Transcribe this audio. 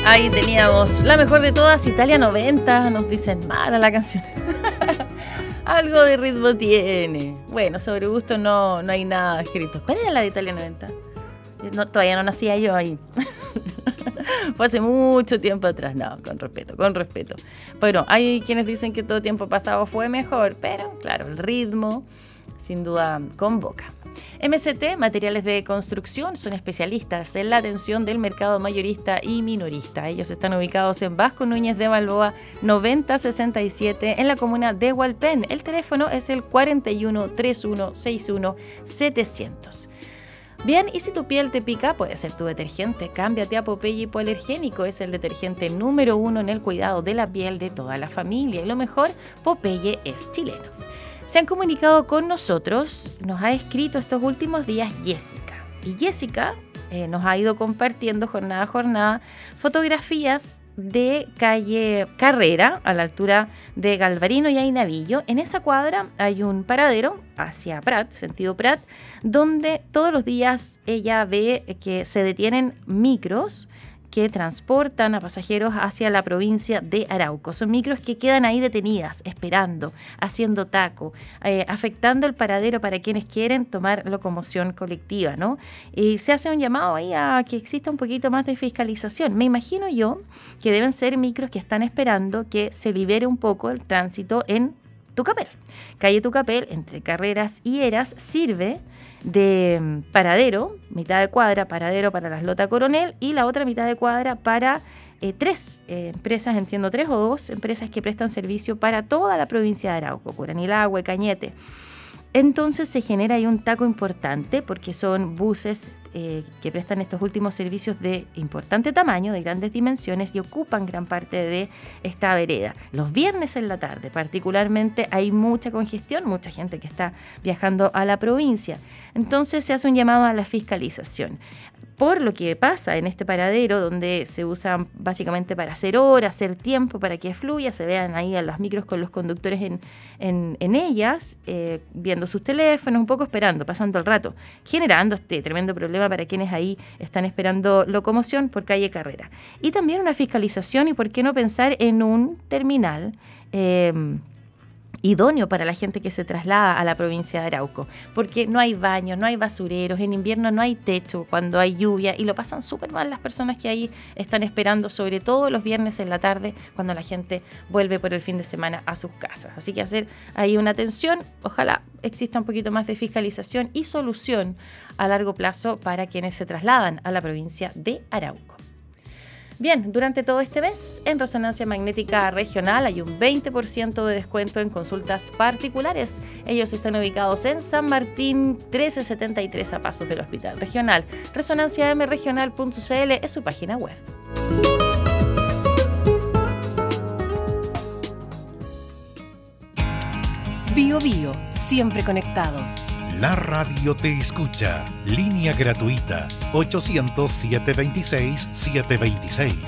Ahí teníamos la mejor de todas, Italia 90. Nos dicen mala la canción. Algo de ritmo tiene. Bueno, sobre gusto no hay nada escrito. ¿Cuál era la de Italia 90? No, todavía no nacía yo ahí. Fue hace mucho tiempo atrás. No, con respeto, con respeto. Bueno, hay quienes dicen que todo tiempo pasado fue mejor, pero claro, el ritmo sin duda convoca. MCT, Materiales de Construcción, son especialistas en la atención del mercado mayorista y minorista. Ellos están ubicados en Vasco Núñez de Balboa 9067 en la comuna de Hualpén. El teléfono es el 41 31 61 700. Bien, y si tu piel te pica, puede ser tu detergente. Cámbiate a Popeye Hipoalergénico. Es el detergente número 1 en el cuidado de la piel de toda la familia. Y lo mejor, Popeye es chileno. Se han comunicado con nosotros, nos ha escrito estos últimos días Jessica. Y Jessica nos ha ido compartiendo jornada a jornada fotografías de calle Carrera, a la altura de Galvarino y Ainavillo. En esa cuadra hay un paradero hacia Prat, sentido Prat, donde todos los días ella ve que se detienen micros que transportan a pasajeros hacia la provincia de Arauco. Son micros que quedan ahí detenidas, esperando, haciendo taco, afectando el paradero para quienes quieren tomar locomoción colectiva, ¿no? Y se hace un llamado ahí a que exista un poquito más de fiscalización. Me imagino yo que deben ser micros que están esperando que se libere un poco el tránsito en Tucapel. Calle Tucapel, entre Carreras y Eras, sirve de paradero, mitad de cuadra, paradero para las Lota Coronel y la otra mitad de cuadra para tres empresas, entiendo 3 o 2 empresas que prestan servicio para toda la provincia de Arauco, Curanilahue, Cañete. Entonces se genera ahí un taco importante porque son buses que prestan estos últimos servicios de importante tamaño, de grandes dimensiones y ocupan gran parte de esta vereda. Los viernes en la tarde particularmente hay mucha congestión, mucha gente que está viajando a la provincia. Entonces se hace un llamado a la fiscalización. Por lo que pasa en este paradero, donde se usa básicamente para hacer hora, hacer tiempo, para que fluya, se vean ahí a los micros con los conductores en ellas, viendo sus teléfonos, un poco esperando, pasando el rato, generando este tremendo problema para quienes ahí están esperando locomoción por calle Carrera. Y también una fiscalización y por qué no pensar en un terminal idóneo para la gente que se traslada a la provincia de Arauco, porque no hay baños, no hay basureros, en invierno no hay techo cuando hay lluvia y lo pasan súper mal las personas que ahí están esperando, sobre todo los viernes en la tarde cuando la gente vuelve por el fin de semana a sus casas. Así que hacer ahí una atención, ojalá exista un poquito más de fiscalización y solución a largo plazo para quienes se trasladan a la provincia de Arauco. Bien, durante todo este mes, en Resonancia Magnética Regional hay un 20% de descuento en consultas particulares. Ellos están ubicados en San Martín 1373 a pasos del Hospital Regional. resonanciamregional.cl es su página web. Bio Bio, siempre conectados. La radio te escucha. Línea gratuita 800-726-726.